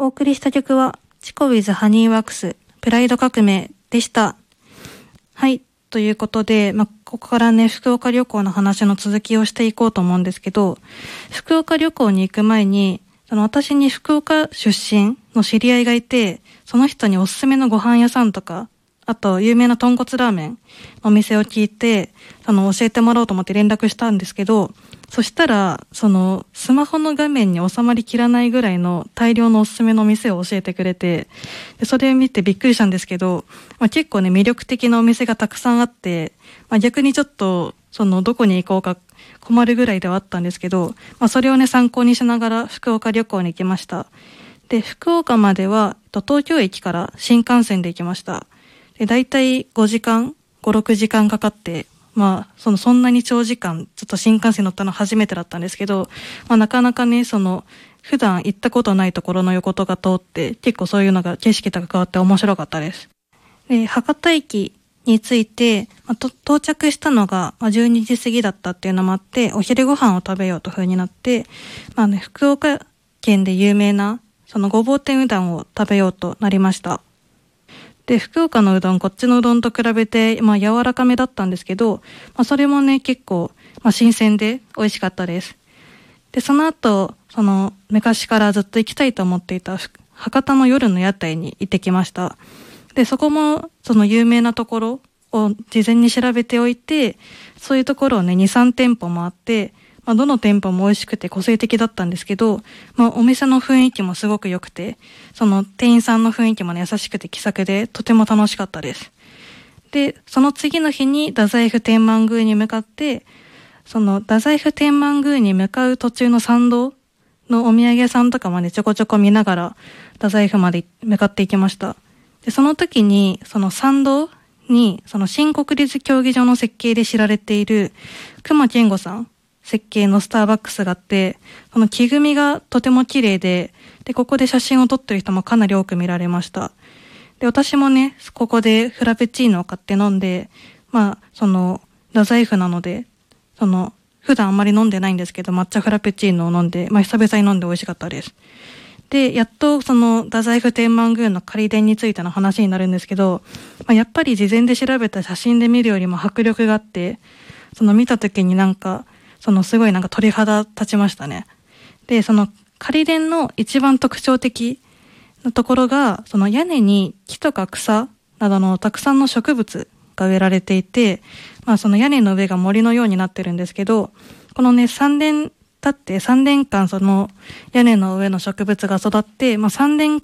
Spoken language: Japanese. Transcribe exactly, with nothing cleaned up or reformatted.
お送りした曲はチコウィズハニーワークスプライド革命でした。はい、ということで、まあ、ここからね福岡旅行の話の続きをしていこうと思うんですけど、福岡旅行に行く前にその私に福岡出身の知り合いがいて、その人におすすめのご飯屋さんとか、あと有名な豚骨ラーメンのお店を聞いて、その教えてもらおうと思って連絡したんですけど、そしたらそのスマホの画面に収まりきらないぐらいの大量のおすすめのお店を教えてくれて、でそれを見てびっくりしたんですけど、まあ、結構ね魅力的なお店がたくさんあって、まあ、逆にちょっとそのどこに行こうか困るぐらいではあったんですけど、まあ、それをね参考にしながら福岡旅行に行きました。で福岡までは東京駅から新幹線で行きました。でだいたいごじかんご、ろくじかんかかって、まあそのそんなに長時間ちょっと新幹線乗ったの初めてだったんですけど、まあ、なかなかねその普段行ったことないところの横とか通って結構そういうのが景色とか変わって面白かったです。で博多駅について、まあ、と到着したのがじゅうにじ過ぎだったっていうのもあって、お昼ご飯を食べようという風になって、まあね、福岡県で有名なそのごぼう天うどんを食べようとなりました。で福岡のうどんこっちのうどんと比べて、まあ、柔らかめだったんですけど、まあ、それもね結構、まあ、新鮮で美味しかったです。でその後その昔からずっと行きたいと思っていた博多の夜の屋台に行ってきました。でそこもその有名なところを事前に調べておいて、そういうところをね にさん店舗もあって、まあ、どの店舗も美味しくて個性的だったんですけど、まあ、お店の雰囲気もすごく良くて、その店員さんの雰囲気もね優しくて気さくでとても楽しかったです。でその次の日に太宰府天満宮に向かって、その太宰府天満宮に向かう途中の参道のお土産屋さんとかまでちょこちょこ見ながら太宰府まで向かっていきました。でその時にその参道にその新国立競技場の設計で知られている隈研吾さん設計のスターバックスがあって、その木組みがとても綺麗で、でここで写真を撮ってる人もかなり多く見られました。で私もねここでフラペチーノを買って飲んで、まあその太宰府なのでその普段あんまり飲んでないんですけど抹茶フラペチーノを飲んで、まあ久々に飲んで美味しかったです。でやっとその太宰府天満宮の仮殿についての話になるんですけど、まあ、やっぱり事前で調べた写真で見るよりも迫力があって、その見た時になんかそのすごいなんか鳥肌立ちましたね。でその仮殿の一番特徴的なところが、その屋根に木とか草などのたくさんの植物が植えられていて、まあその屋根の上が森のようになってるんですけど、このねさんねん経ってさんねんかんその屋根の上の植物が育って、まあ、さんねんかん